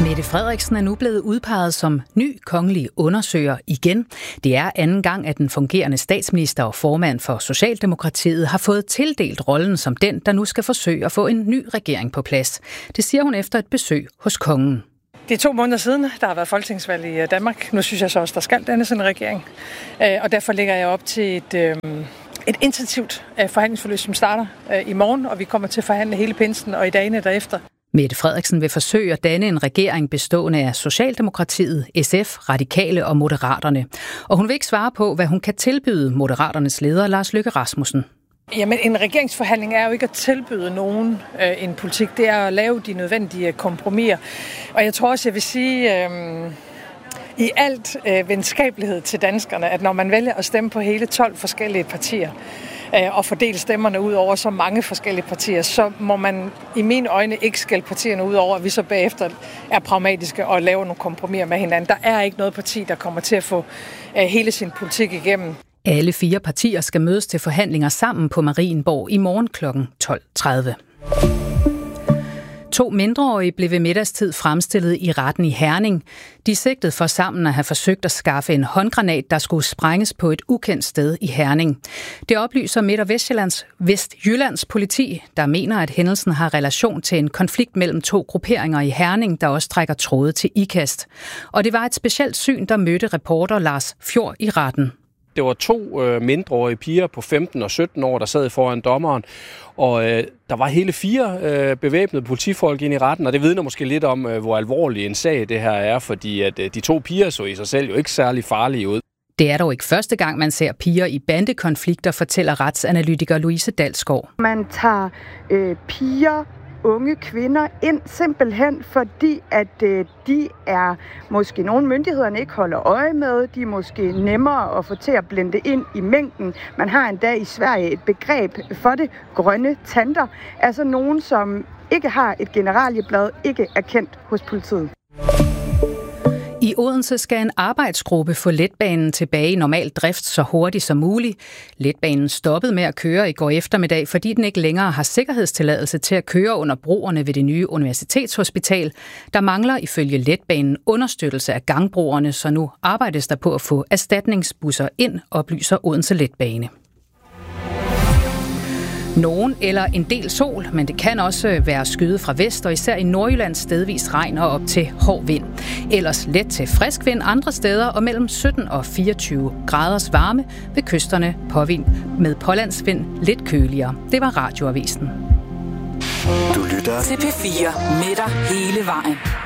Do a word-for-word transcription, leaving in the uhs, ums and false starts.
Mette Frederiksen er nu blevet udpeget som ny kongelig undersøger igen. Det er anden gang, at den fungerende statsminister og formand for Socialdemokratiet har fået tildelt rollen som den, der nu skal forsøge at få en ny regering på plads. Det siger hun efter et besøg hos kongen. Det er to måneder siden, der har været folketingsvalg i Danmark. Nu synes jeg så også, der skal dannes en regering. Og derfor lægger jeg op til et, et intensivt forhandlingsforløb, som starter i morgen, og vi kommer til at forhandle hele pinsen og i dagene derefter. Mette Frederiksen vil forsøge at danne en regering bestående af Socialdemokratiet, S F, Radikale og Moderaterne. Og hun vil ikke svare på, hvad hun kan tilbyde Moderaternes leder Lars Løkke Rasmussen. Jamen, en regeringsforhandling er jo ikke at tilbyde nogen øh, en politik. Det er at lave de nødvendige kompromiser. Og jeg tror også, jeg vil sige øh, i alt øh, venskabelighed til danskerne, at når man vælger at stemme på hele tolv forskellige partier, og fordele stemmerne ud over så mange forskellige partier, så må man i mine øjne ikke skælde partierne ud over, at vi så bagefter er pragmatiske og laver nogle kompromiser med hinanden. Der er ikke noget parti, der kommer til at få hele sin politik igennem. Alle fire partier skal mødes til forhandlinger sammen på Marienborg i morgen klokken tolv tredive. To mindreårige blev ved middagstid fremstillet i retten i Herning. De er sigtet for sammen at have forsøgt at skaffe en håndgranat, der skulle sprænges på et ukendt sted i Herning. Det oplyser Midt- og Vestjyllands, Vestjyllands politi, der mener, at hændelsen har relation til en konflikt mellem to grupperinger i Herning, der også trækker tråde til Ikast. Og det var et specielt syn, der mødte reporter Lars Fjord i retten. Det var to øh, mindreårige piger på femten og sytten år, der sad foran dommeren, og øh, der var hele fire øh, bevæbnede politifolk ind i retten, og det vidner måske lidt om, øh, hvor alvorlig en sag det her er, fordi at, øh, de to piger så i sig selv jo ikke særlig farlige ud. Det er dog ikke første gang, man ser piger i bandekonflikter, fortæller retsanalytiker Louise Dalsgaard. Man tager øh, piger, unge kvinder ind simpelthen, fordi at øh, de er måske nogle myndighederne ikke holder øje med. De er måske nemmere at få til at blende ind i mængden. Man har endda i Sverige et begreb for det, grønne tanter. Altså nogen, som ikke har et generalieblad, ikke er kendt hos politiet. I Odense skal en arbejdsgruppe få letbanen tilbage i normal drift så hurtigt som muligt. Letbanen stoppede med at køre i går eftermiddag, fordi den ikke længere har sikkerhedstilladelse til at køre under broerne ved det nye universitetshospital. Der mangler ifølge letbanen understøttelse af gangbroerne, så nu arbejdes der på at få erstatningsbusser ind, oplyser Odense Letbane. Nogen eller en del sol, men det kan også være skyde fra vest, og især i Nordjylland stedvis regn og op til hård vind. Ellers let til frisk vind andre steder, og mellem sytten og fireogtyve graders varme ved kysterne påvind med pålandsvind lidt køligere. Det var Radioavisen. Du lytter til P fire med dig hele vejen.